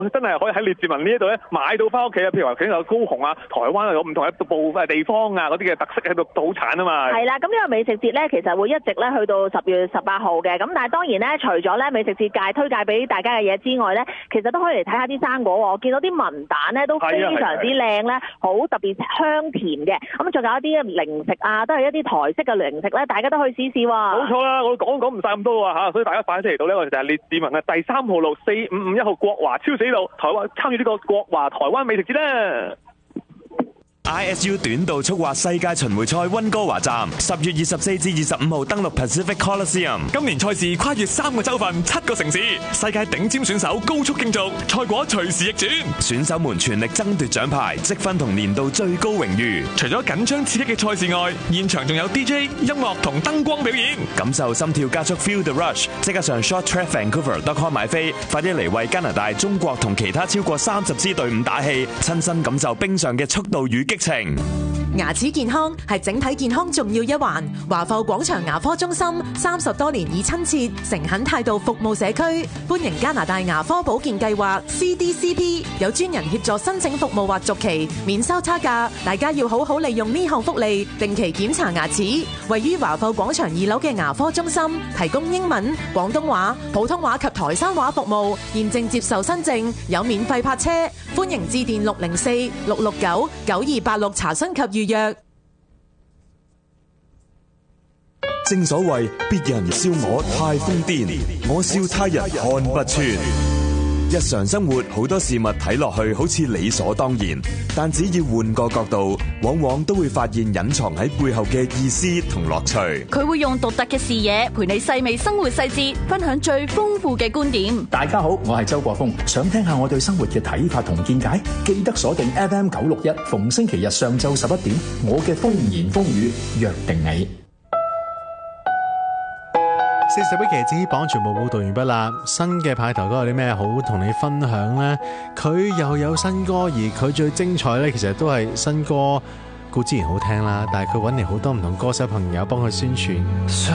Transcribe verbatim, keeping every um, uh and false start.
真係可以喺列治文呢一度咧買到翻屋企啊！譬如話，其實有高雄啊、台灣啊，有唔同嘅部分地方啊，嗰啲嘅特色喺度土產啊嘛。 係啦，咁呢個美食節咧，其實會一直咧去到十月十八號嘅。咁但係當然咧，除咗咧美食節界推介俾大家嘅嘢之外咧，其實都可以嚟睇下啲生果喎。我見到啲文蛋咧都非常之靚咧，好特別香甜嘅。咁仲有一啲零食啊，都係一啲台式嘅零食咧，大家都可以試試喎。 冇錯啦，我講都講唔晒咁多啊嚇，所以大家快啲嚟到呢個就係列治文嘅第三號路四五五一號國華超市路，台灣參與呢個國華台灣美食節啦。 I S U 短道速滑世界巡迴賽溫哥華站，十月二十四至二十五號登陸 Pacific Coliseum。 今年賽事跨越三個州份、七個城市，世界頂尖選手高速競逐，賽果隨時逆轉。 選手們全力爭奪獎牌、積分同年度最高榮譽。 除咗緊張刺激嘅賽事外，現場仲有 D J、音樂同燈光表演， 感受心跳加速 ，Feel the rush。即刻上 short track vancouver dot com 買飛，快啲嚟為加拿大、中國同其他超過三十支隊伍打氣，親身感受冰上嘅速度與激情。 牙齒健康係整體健康重要一環。華埠廣場牙科中心三十多年以親切誠懇態度服務社區，歡迎加拿大牙科保健計劃 C D C P， 有專人協助申請服務或續期，免收差價。大家要好好利用呢項福利，定期檢查牙齒。位於華埠廣場二樓嘅牙科中心提供英文、廣東話、普通話及台山話服務，現正接受新症，有免費泊車。歡迎致電六零四六六九九二八六查詢及預約。 正所謂別人笑我太瘋癲，我笑他人看不穿。日常生活好多事物睇落去好似理所當然，但只要換個角度，往往都會發現隱藏喺背後嘅意思同樂趣。 佢會用獨特嘅視野陪你細味生活細節，分享最豐富嘅觀點。 大家好，我係周國峰，想聽下我對生活嘅睇法同見解，記得鎖定 F M 九六一，逢星期日上晝十一點，我嘅風言風語約定你。 四十一期之榜全部報道完畢啦。新嘅派頭歌有啲咩好同你分享呢？佢又有新歌，而佢最精彩呢，其實都係新歌固之然好聽啦，但係佢揾嚟好多唔同歌手朋友幫佢宣傳。